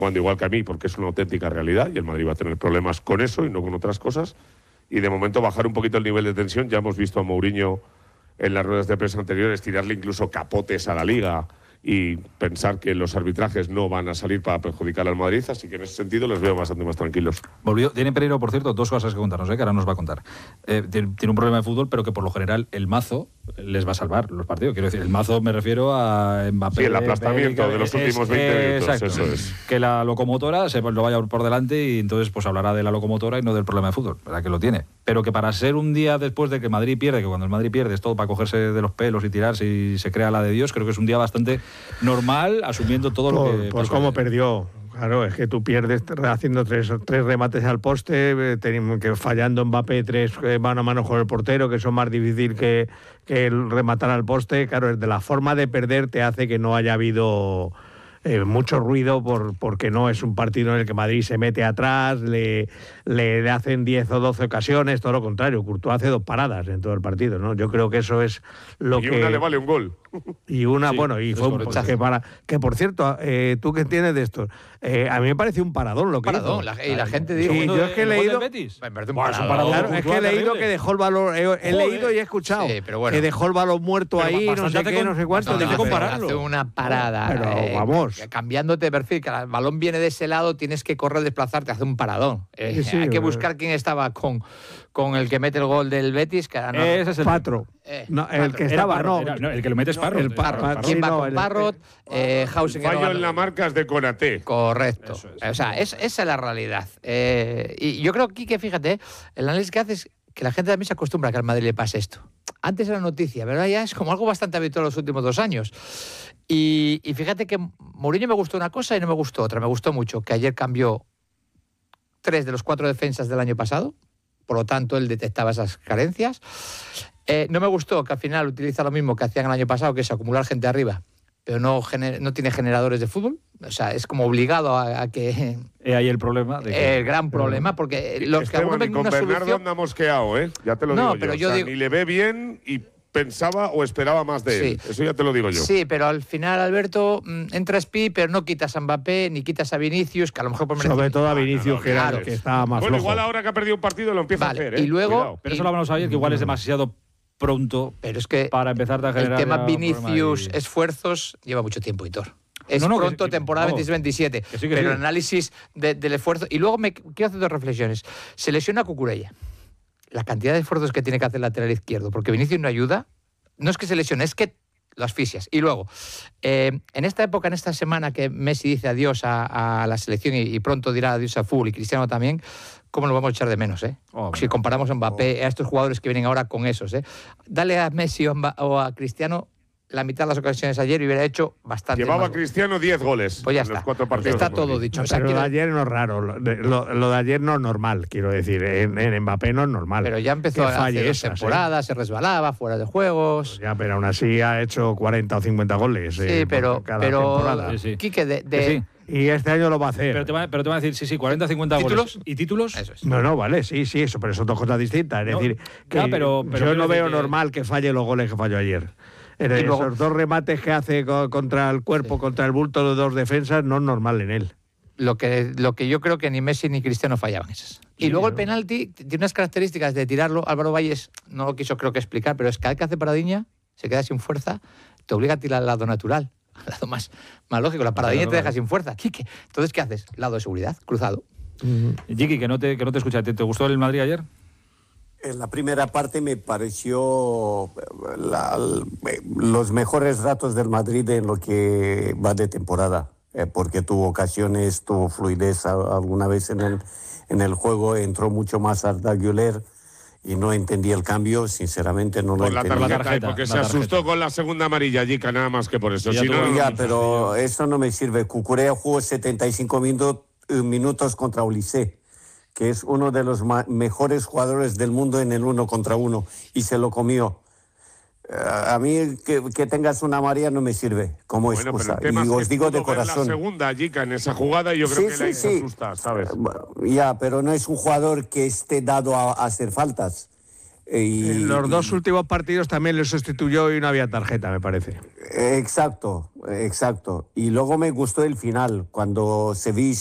jugando igual que a mí, porque es una auténtica realidad, y el Madrid va a tener problemas con eso y no con otras cosas. Y de momento bajar un poquito el nivel de tensión. Ya hemos visto a Mourinho en las ruedas de prensa anteriores tirarle incluso capotes a la Liga y pensar que los arbitrajes no van a salir para perjudicar al Madrid, así que en ese sentido les veo bastante más tranquilos. Tiene Pereiro, por cierto, dos cosas que contarnos, que ahora nos va a contar. Tiene un problema de fútbol, pero que por lo general el mazo les va a salvar los partidos. Quiero decir, el mazo me refiero a Mbappé. Sí, el aplastamiento de los últimos 20 minutos, exacto, eso es. Que la locomotora se lo vaya por delante y entonces pues hablará de la locomotora y no del problema de fútbol, ¿verdad que lo tiene? Pero que para ser un día después de que Madrid pierde, que cuando el Madrid pierde es todo para cogerse de los pelos y tirarse y se crea la de Dios, creo que es un día bastante normal, asumiendo todo lo que... Pues cómo perdió. Claro, es que tú pierdes haciendo tres remates al poste, que fallando Mbappé 3 mano a mano con el portero, que son más difícil que el rematar al poste. Claro, de la forma de perder te hace que no haya habido mucho ruido porque no es un partido en el que Madrid se mete atrás, le hacen 10 o 12 ocasiones, todo lo contrario. Courtois hace 2 paradas en todo el partido, ¿no? Yo creo que eso es lo que... Y una le vale un gol. Y una, sí, bueno, y fue un que por cierto, tú que entiendes de esto, a mí me parece un paradón lo que hizo. Y la gente dijo... Sí, yo es que he leído... Me parece un paradón. Claro, es que he leído que dejó el balón... He leído y he escuchado que dejó el balón muerto ahí, no sé qué, no sé cuánto. Hay que compararlo. Hace una parada. Pero vamos. Cambiándote de perfil, que el balón viene de ese lado, tienes que correr, desplazarte, hace un paradón. Hay que buscar quién estaba con el que mete el gol del Betis. Que no, ese es el Patro. No, el que estaba, no. El que lo mete es Parrot. El Parrot. ¿Quién va con Parrot? Hausen. Fallo en la marca es de Konaté. Correcto. O sea, esa es la realidad. Y yo creo, Quique, fíjate, el análisis que haces, que la gente también se acostumbra a que al Madrid le pase esto. Antes era noticia, pero ahora ya es como algo bastante habitual los últimos 2 años. Y fíjate que Mourinho me gustó una cosa y no me gustó otra. Me gustó mucho que ayer cambió 3 de los 4 defensas del año pasado. Por lo tanto, él detectaba esas carencias. No me gustó que al final utiliza lo mismo que hacían el año pasado, que es acumular gente arriba, pero no tiene generadores de fútbol. O sea, es como obligado a que... ahí el problema. El gran problema, porque los que Esteban, ven con una Bernardo solución... anda mosqueado, ya te lo digo pero yo. digo... Ni le ve bien y pensaba o esperaba más de él. Eso ya te lo digo yo. Sí, pero al final, Alberto, entra Spi, pero no quitas a Mbappé, ni quitas a Vinicius, que a lo mejor... Sobre todo a Vinicius, que está más flojo. Igual ahora que ha perdido un partido lo empieza a hacer, Y luego... Cuidado. Pero eso lo hablamos ayer, que igual es demasiado pronto, pero es que para empezar a generar... El tema Vinicius, esfuerzos, lleva mucho tiempo, Hitor. Es pronto, temporada 26-27, pero el análisis del esfuerzo... Y luego quiero hacer 2 reflexiones. Se lesiona Cucurella. La cantidad de esfuerzos que tiene que hacer el lateral izquierdo, porque Vinicius no ayuda. No es que se lesione, es que lo asfixias. Y luego, en esta época, en esta semana que Messi dice adiós a la selección y pronto dirá adiós a fútbol, y Cristiano también, ¿cómo lo vamos a echar de menos? Si comparamos a Mbappé, a estos jugadores que vienen ahora con esos. Dale a Messi o a Cristiano la mitad de las ocasiones ayer y hubiera hecho bastante. Llevaba más. Cristiano 10 goles. Pues ya en está. Los 4 partidos. Está todo dicho. Pero lo de ayer no es raro. Lo de ayer no es normal, quiero decir. En Mbappé no es normal. Pero ya empezó hace 2 temporadas, se resbalaba, fuera de juegos. Pues ya, pero aún así ha hecho 40 o 50 goles. Sí, pero temporada. Quique, Y este año lo va a hacer. Pero te va a decir, sí, 40, 50 ¿Títulos? goles. ¿Y títulos? Eso es. No, vale, sí, eso, pero son 2 cosas distintas. Es decir, que pero yo no veo normal que falle los goles que falló ayer. Esos 2 remates que hace contra el cuerpo, contra el bulto de 2 defensas, no es normal en él. Lo que yo creo que ni Messi ni Cristiano fallaban esas. Y luego el penalti tiene unas características de tirarlo. Álvaro Valles no lo quiso, creo que explicar, pero es que cada vez que hace paradiña, se queda sin fuerza, te obliga a tirar al lado natural, al lado más lógico. La paradiña te deja sin fuerza. Quique. Entonces, ¿qué haces? Lado de seguridad, cruzado. Jiki, que no te escucha. ¿Te gustó el Madrid ayer? En la primera parte me pareció los mejores ratos del Madrid en lo que va de temporada, porque tuvo ocasiones, tuvo fluidez alguna vez en el juego, entró mucho más Arda Güler y no entendí el cambio, sinceramente no lo entendí. Por la tarjeta, porque se asustó con la segunda amarilla, Jica, nada más que por eso. Pero eso no me sirve. Cucurella jugó 75 minutos contra Olise, que es uno de los mejores jugadores del mundo en el 1 contra 1, y se lo comió. A mí que tengas una amarilla no me sirve como excusa. Y os digo de corazón. La segunda, Jica, en esa jugada, yo creo que le asusta, ¿sabes? Pero no es un jugador que esté dado a hacer faltas. En los dos últimos partidos también lo sustituyó y no había tarjeta, me parece. Exacto. Y luego me gustó el final, cuando Sevilla